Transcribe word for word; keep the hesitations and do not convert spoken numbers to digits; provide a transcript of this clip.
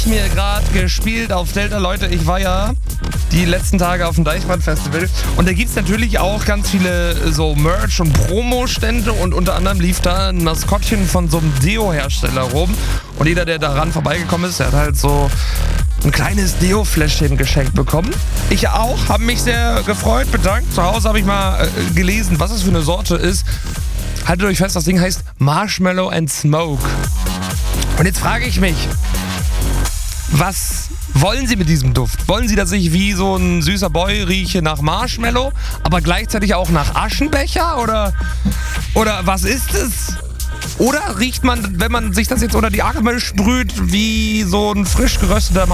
mir gerade gespielt auf Delta. Leute, ich war ja die letzten Tage auf dem Deichbrand-Festival und da gibt es natürlich auch ganz viele so Merch- und Promo-Stände und unter anderem lief da ein Maskottchen von so einem Deo-Hersteller rum und jeder, der daran vorbeigekommen ist, der hat halt so ein kleines Deo-Fläschchen geschenkt bekommen. Ich auch, habe mich sehr gefreut, bedankt. Zu Hause habe ich mal äh, gelesen, was es für eine Sorte ist. Haltet euch fest, das Ding heißt Marshmallow and Smoke. Und jetzt frage ich mich, was wollen Sie mit diesem Duft? Wollen Sie, dass ich wie so ein süßer Boy rieche nach Marshmallow, aber gleichzeitig auch nach Aschenbecher? Oder, oder was ist es? Oder riecht man, wenn man sich das jetzt unter die Arme sprüht, wie so ein frisch gerösteter